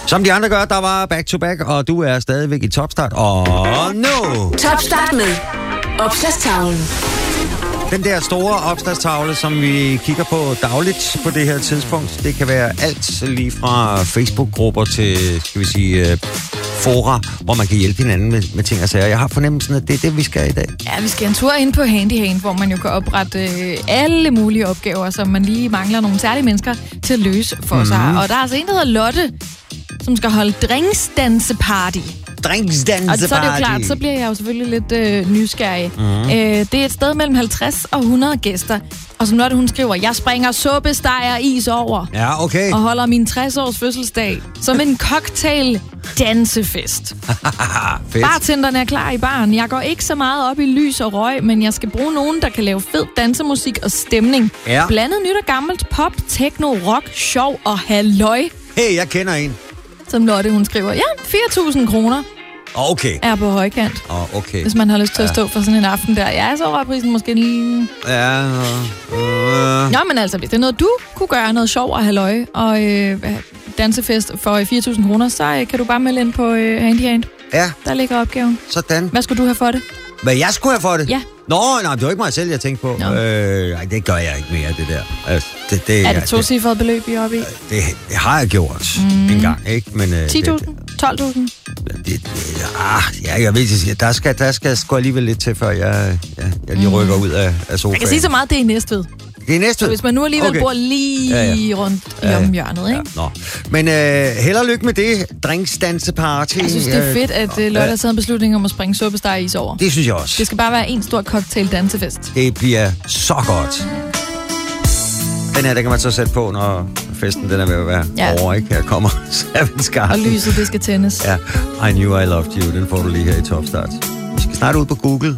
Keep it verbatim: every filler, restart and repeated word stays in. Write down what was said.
Som de andre gør, der var back-to-back, og du er stadigvæk i Topstart. Og nu! Topstart med opslagstavlen. Den der store opslagstavle, som vi kigger på dagligt på det her tidspunkt, det kan være alt lige fra Facebook-grupper til, skal vi sige, fora, hvor man kan hjælpe hinanden med, med ting og sager. Jeg har fornemmelsen, at det er det, vi skal i dag. Ja, vi skal en tur ind på Handyhand, hvor man jo kan oprette øh, alle mulige opgaver, som man lige mangler nogle særlige mennesker til at løse for mm. sig. Og der er altså en, der hedder Lotte, som skal holde drinksdanseparty. Drinksdanseparty. Og så er det jo klart, så bliver jeg jo selvfølgelig lidt øh, nysgerrig. Mm. Øh, det er et sted mellem halvtreds og hundrede gæster. Og som Lotte, hun skriver, jeg springer suppe, steg og is over. Ja, okay. Og holder min tres-års fødselsdag som en cocktail-dansefest. Bartenderne er klar i baren. Jeg går ikke så meget op i lys og røg, men jeg skal bruge nogen, der kan lave fed dansemusik og stemning. Ja. Blandet nyt og gammelt pop, techno, rock, sjov og halløj. Hey, jeg kender en. Som Lotte, hun skriver, ja, fire tusind kroner. Okay. Er på højkant. Oh, okay. Hvis man har lyst til ja. at stå for sådan en aften der. Ja, så var prisen måske lige... Ja. Uh, uh. Nå, men altså, hvis det er noget, du kunne gøre, noget sjov og halløj, og øh, dansefest for fire tusind kroner, så øh, kan du bare melde ind på øh, Handyhand. Ja. Der ligger opgaven. Sådan. Hvad skulle du have for det? Hvad jeg skulle have for det? Ja. Nå, nej, det var ikke mig selv, jeg tænkte på. Øh, nej, det gør jeg ikke mere, det der. Altså, det, det, er det to cifrede beløb, I er oppe i? Det, det har jeg gjort mm. en gang, ikke? Men, øh, ti tusind? tolv tusind? Det, det, ah, ja, jeg ved, der skal, der skal sgu alligevel lidt til, før jeg, jeg, jeg lige rykker ud af, af sofaen. Jeg kan sige så meget, det er i Næstved. Det er Næstved? Så hvis man nu alligevel okay. bor lige ja, ja. rundt i ja, ja. hjørnet, ikke? Ja, nå. Men øh, held og lykke med det. Drinksdanseparty. Jeg synes, det er fedt, at uh, Lotte har taget en beslutning om at springe suppesteg is over. Det synes jeg også. Det skal bare være en stor cocktail-dansefest. Det bliver så godt. Den her, der kan man så sætte på, når festen den er ved at være ja. over, ikke? Her kommer Seven Scarf. Og lyset, det skal tændes. Ja, I Knew I Loved You, den får du lige her i Topstart. Vi skal snart ud på Google